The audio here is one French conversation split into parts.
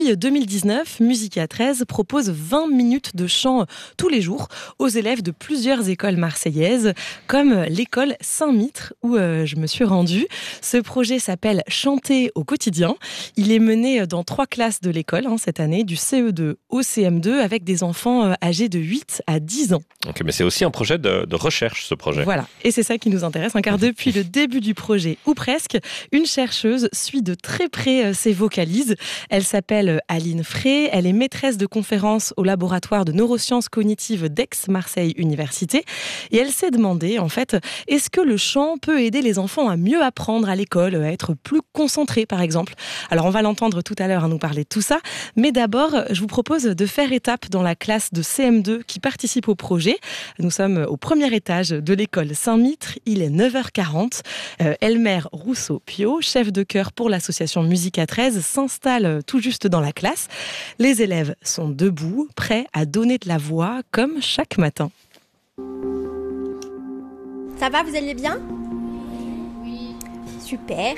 2019, Musica 13 propose 20 minutes de chant tous les jours aux élèves de plusieurs écoles marseillaises, comme l'école Saint-Mitre où je me suis rendue. Ce projet s'appelle Chanter au quotidien. Il est mené dans 3 classes de l'école cette année, du CE2 au CM2, avec des enfants âgés de 8 à 10 ans. Ok, mais c'est aussi un projet de recherche, ce projet. Voilà, et c'est ça qui nous intéresse, car depuis le début du projet, ou presque, une chercheuse suit de très près ces vocalises. Elle s'appelle Aline Frey, elle est maîtresse de conférences au laboratoire de neurosciences cognitives d'Aix-Marseille Université, et elle s'est demandé, en fait, est-ce que le chant peut aider les enfants à mieux apprendre à l'école, à être plus concentrés, par exemple. Alors, on va l'entendre tout à l'heure nous parler de tout ça, mais d'abord, je vous propose de faire étape dans la classe de CM2 qui participe au projet. Nous sommes au premier étage de l'école Saint-Mitre, il est 9h40. Elmer Rousseau-Pio, chef de chœur pour l'association Musica 13, s'installe tout juste dans la classe. Les élèves sont debout, prêts à donner de la voix, comme chaque matin. Ça va, vous allez bien ? Oui. Super.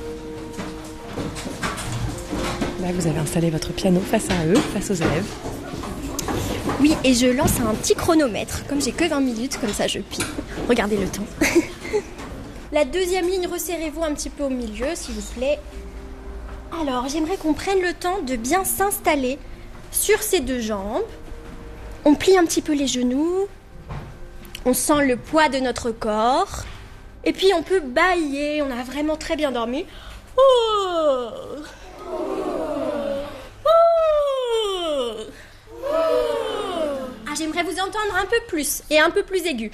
Là, vous avez installé votre piano face à eux, face aux élèves. Oui, et je lance un petit chronomètre. Comme j'ai que 20 minutes, comme ça je pile. Regardez le temps. La deuxième ligne, resserrez-vous un petit peu au milieu, s'il vous plaît. Alors, j'aimerais qu'on prenne le temps de bien s'installer sur ses 2 jambes. On plie un petit peu les genoux. On sent le poids de notre corps. Et puis, on peut bâiller. On a vraiment très bien dormi. Oh j'aimerais vous entendre un peu plus et un peu plus aigu.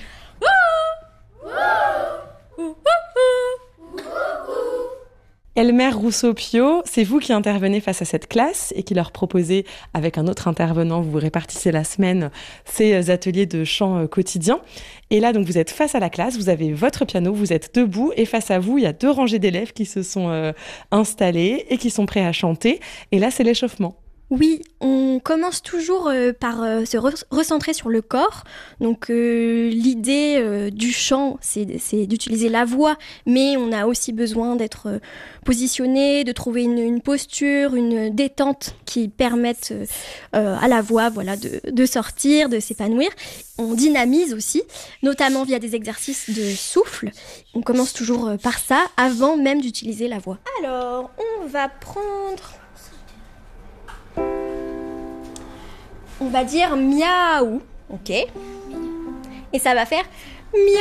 Elmer Rousseau-Pio, c'est vous qui intervenez face à cette classe et qui leur proposez, avec un autre intervenant, vous répartissez la semaine, ces ateliers de chant quotidien. Et là, donc, vous êtes face à la classe, vous avez votre piano, vous êtes debout et face à vous, il y a 2 rangées d'élèves qui se sont installés et qui sont prêts à chanter. Et là, c'est l'échauffement. Oui, on commence toujours par se recentrer sur le corps. Donc l'idée du chant, c'est d'utiliser la voix, mais on a aussi besoin d'être positionné, de trouver une posture, une détente qui permette à la voix de sortir, de s'épanouir. On dynamise aussi, notamment via des exercices de souffle. On commence toujours par ça, avant même d'utiliser la voix. Alors, on va prendre... On va dire miaou, ok ? Et ça va faire miaou.